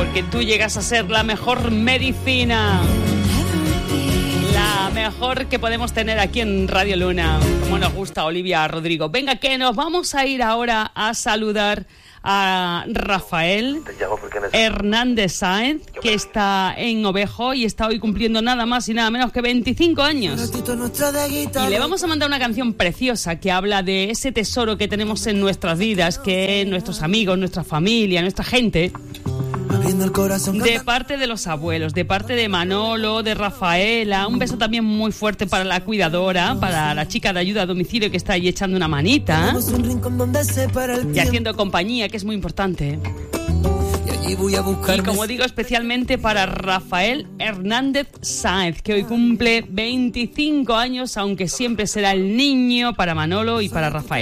porque tú llegas a ser la mejor medicina. La mejor que podemos tener aquí en Radio Luna. Como nos gusta, Olivia Rodrigo. Venga, que nos vamos a ir ahora a saludar a Rafael Hernández Sáenz, que está en Ovejo y está hoy cumpliendo nada más y nada menos que 25 años. Y le vamos a mandar una canción preciosa que habla de ese tesoro que tenemos en nuestras vidas, que es nuestros amigos, nuestra familia, nuestra gente. De parte de los abuelos, de parte de Manolo, de Rafaela. Un beso también muy fuerte para la cuidadora, para la chica de ayuda a domicilio que está ahí echando una manita y haciendo compañía, que es muy importante. Y como digo, especialmente para Rafael Hernández Sáenz, que hoy cumple 25 años, aunque siempre será el niño para Manolo y para Rafael.